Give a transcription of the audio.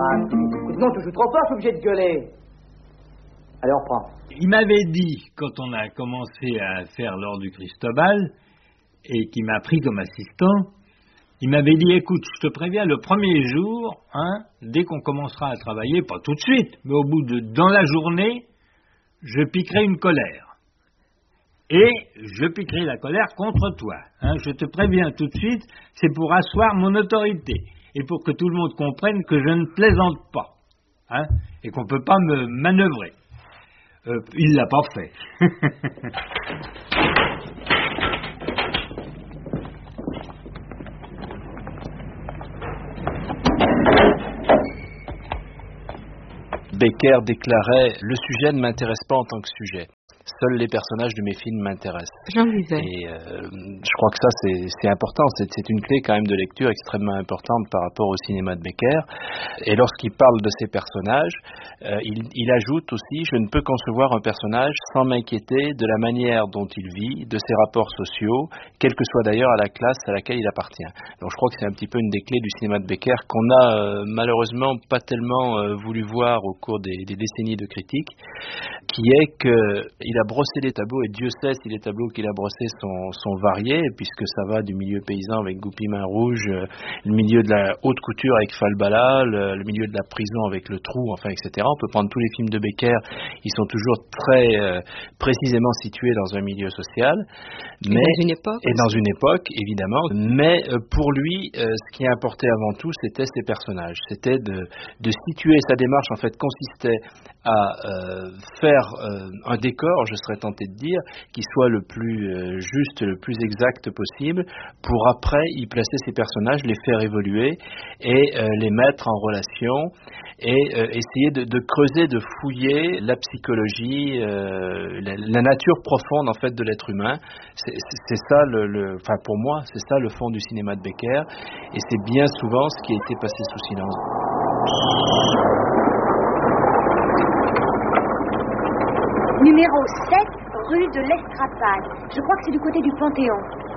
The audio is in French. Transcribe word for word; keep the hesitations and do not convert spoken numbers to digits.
camarade. Sinon, tu joues trop fort, je suis obligé de gueuler. Allez, on reprend. Il m'avait dit, quand on a commencé à faire l'Ordre du Cristobal, et qui m'a pris comme assistant, il m'avait dit, écoute, je te préviens, le premier jour, hein, dès qu'on commencera à travailler, pas tout de suite, mais au bout de, dans la journée, je piquerai une colère. Et je piquerai la colère contre toi. Hein, je te préviens tout de suite, c'est pour asseoir mon autorité, et pour que tout le monde comprenne que je ne plaisante pas, hein, et qu'on ne peut pas me manœuvrer. Euh, il ne l'a pas fait. Becker déclarait « Le sujet ne m'intéresse pas en tant que sujet. Seuls les personnages de mes films m'intéressent. » Jean Vivet. Et euh, je crois que ça, c'est, c'est important. C'est, c'est une clé quand même de lecture extrêmement importante par rapport au cinéma de Becker. Et lorsqu'il parle de ces personnages, euh, il, il ajoute aussi « Je ne peux concevoir un personnage sans m'inquiéter de la manière dont il vit, de ses rapports sociaux, quelle que soit d'ailleurs à la classe à laquelle il appartient. » Donc je crois que c'est un petit peu une des clés du cinéma de Becker qu'on a euh, malheureusement pas tellement euh, voulu voir au cours des, des décennies de critique, qui est qu'il a brossé les tableaux, et Dieu sait si les tableaux qu'il a brossés sont, sont variés, puisque ça va du milieu paysan avec Goupil Main Rouge, euh, le milieu de la haute couture avec Falbala, le, le milieu de la prison avec Le Trou, enfin, et cetera. On peut prendre tous les films de Becker, ils sont toujours très euh, précisément situés dans un milieu social. Mais, et dans une époque. Et dans une époque, évidemment. Mais euh, pour lui, euh, ce qui importait avant tout, c'était ses personnages. C'était de, de situer, sa démarche en fait consistait à euh, faire euh, un décor, je serais tenté de dire, qui soit le plus euh, juste, le plus exact possible, pour après y placer ces personnages, les faire évoluer et euh, les mettre en relation et euh, essayer de, de creuser, de fouiller la psychologie, euh, la, la nature profonde en fait de l'être humain. C'est, c'est ça le, le, enfin pour moi, c'est ça le fond du cinéma de Becker, et c'est bien souvent ce qui a été passé sous silence. Numéro sept, rue de l'Estrapade. Je crois que c'est du côté du Panthéon.